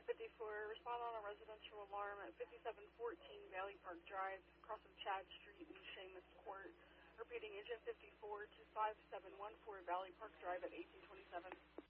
554, respond on a residential alarm at 5714 Valley Park Drive, across from Chad Street and Seamus Court. Repeating, Agent 54 to 5714 Valley Park Drive at 1827.